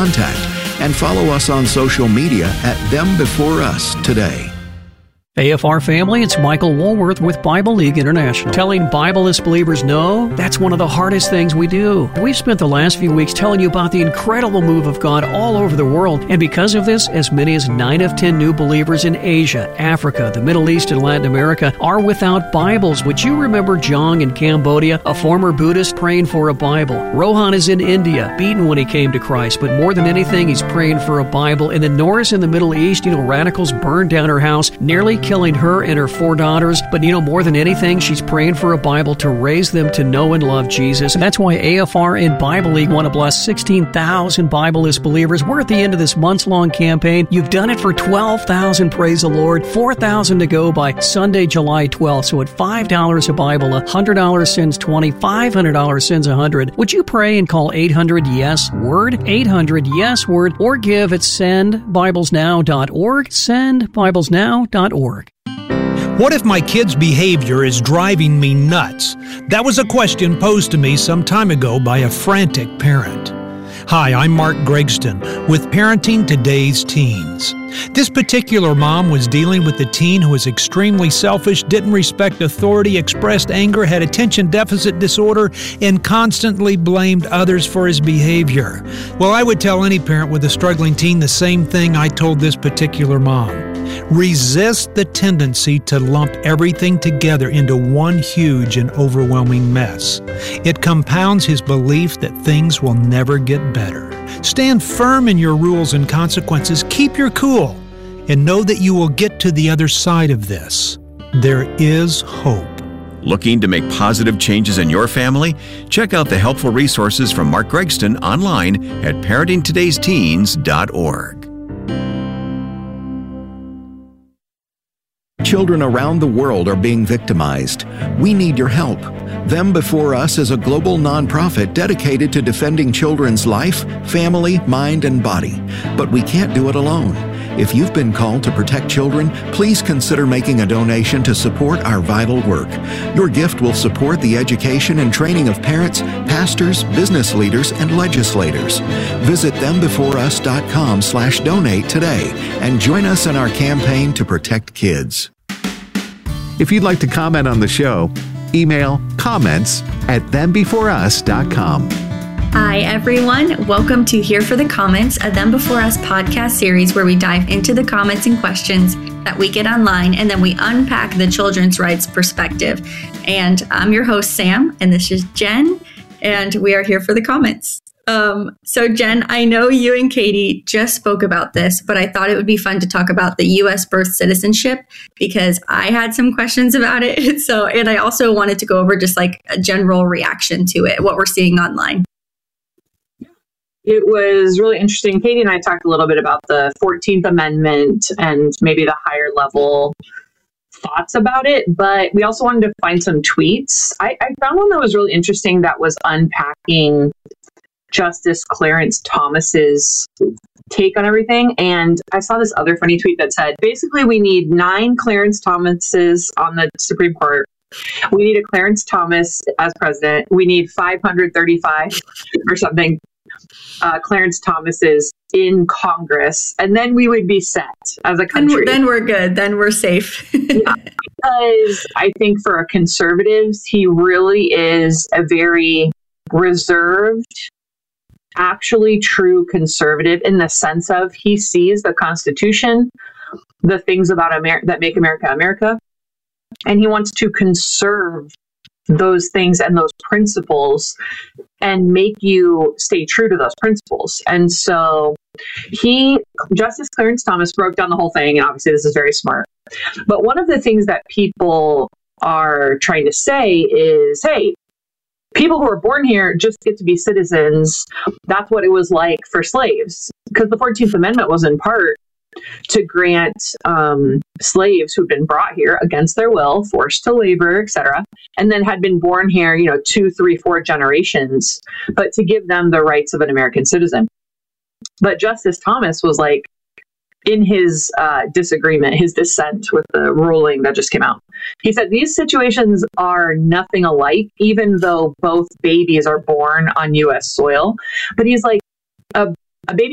contact and follow us on social media at Them Before Us today. AFR family, it's Michael Woolworth with Bible League International. Telling Bibleless believers no, that's one of the hardest things we do. We've spent the last few weeks telling you about the incredible move of God all over the world, and because of this, as many as 9 of 10 new believers in Asia, Africa, the Middle East, and Latin America are without Bibles. Would you remember Jong in Cambodia, a former Buddhist praying for a Bible? Rohan is in India, beaten when he came to Christ, but more than anything, he's praying for a Bible. And then Norris in the Middle East, radicals burned down her house, nearly killing her and her 4 daughters. But more than anything, she's praying for a Bible to raise them to know and love Jesus. And that's why AFR and Bible League want to bless 16,000 Bibleless believers. We're at the end of this months-long campaign. You've done it for 12,000, praise the Lord. 4,000 to go by Sunday, July 12th. So at $5 a Bible, $100 sends 20, $500 sends 100. Would you pray and call 800-YES-WORD, 800-YES-WORD, or give at sendbiblesnow.org, sendbiblesnow.org. What if my kid's behavior is driving me nuts? That was a question posed to me some time ago by a frantic parent. Hi, I'm Mark Gregston with Parenting Today's Teens. This particular mom was dealing with a teen who was extremely selfish, didn't respect authority, expressed anger, had attention deficit disorder, and constantly blamed others for his behavior. Well, I would tell any parent with a struggling teen the same thing I told this particular mom. Resist the tendency to lump everything together into one huge and overwhelming mess. It compounds his belief that things will never get better. Stand firm in your rules and consequences. Keep your cool, and know that you will get to the other side of this. There is hope. Looking to make positive changes in your family? Check out the helpful resources from Mark Gregston online at parentingtodaysteens.org. Children around the world are being victimized. We need your help. Them Before Us is a global nonprofit dedicated to defending children's life, family, mind, and body. But we can't do it alone. If you've been called to protect children, please consider making a donation to support our vital work. Your gift will support the education and training of parents, pastors, business leaders, and legislators. Visit thembeforeus.com/donate today and join us in our campaign to protect kids. If you'd like to comment on the show, email comments@thembeforeus.com. Hi, everyone. Welcome to Here for the Comments, a Them Before Us podcast series where we dive into the comments and questions that we get online, and then we unpack the children's rights perspective. And I'm your host, Sam, and this is Jen, and we are here for the comments. So Jen, I know you and Katie just spoke about this, but I thought it would be fun to talk about the U.S. birth citizenship because I had some questions about it. And I also wanted to go over just like a general reaction to it, what we're seeing online. It was really interesting. Katie and I talked a little bit about the 14th Amendment and maybe the higher level thoughts about it, but we also wanted to find some tweets. I found one that was really interesting that was unpacking Justice Clarence Thomas's take on everything. And I saw this other funny tweet that said, basically, we need 9 Clarence Thomases on the Supreme Court. We need a Clarence Thomas as president. We need 535 or something Clarence Thomases in Congress, and then we would be set as a country. Then we're good. Then we're safe. Yeah, because I think for conservatives, he really is a very reserved, actually true conservative in the sense of he sees the Constitution, the things about that make America America, and he wants to conserve those things and those principles and make you stay true to those principles. And so Justice Clarence Thomas broke down the whole thing, and obviously this is very smart. But one of the things that people are trying to say is, hey, people who are born here just get to be citizens. That's what it was like for slaves, because the 14th Amendment was in part to grant slaves who've been brought here against their will, forced to labor, etc., and then had been born here, 2, 3, 4 generations, but to give them the rights of an American citizen. But Justice Thomas was like, in his disagreement, his dissent with the ruling that just came out, he said these situations are nothing alike, even though both babies are born on U.S. soil. But he's like, a baby